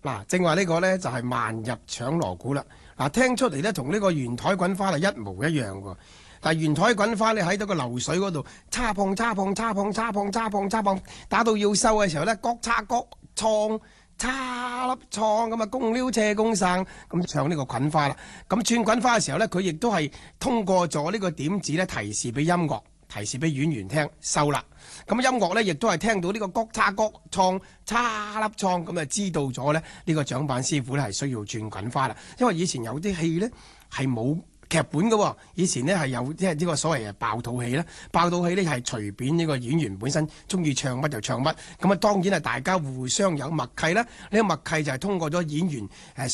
嗱，正話呢個呢，就係慢入搶鑼鼓啦。嗱，聽出嚟呢，同呢個圓台滾花係一模一樣喎。但係圓台滾花你喺到個流水嗰度，叉碰叉碰叉碰叉碰叉碰叉碰，打到要收嘅時候呢，各叉各創叉粒創咁啊，公撩斜公生咁唱呢個滾花啦。咁串滾花嘅時候呢，佢亦都係通過咗呢個點子呢，提示俾音樂。提示俾演員聽收啦，咁音樂呢亦都係聽到呢個各叉各創叉粒創，咁啊知道咗呢，呢個掌板師傅呢係需要轉滾花啦。因為以前有啲戲呢係冇劇本嘅喎，以前呢係有即係呢個所謂嘅爆肚戲啦，爆肚戲呢係隨便呢個演員本身中意唱乜就唱乜，咁啊當然係大家互相有默契啦。呢個默契就係通過咗演員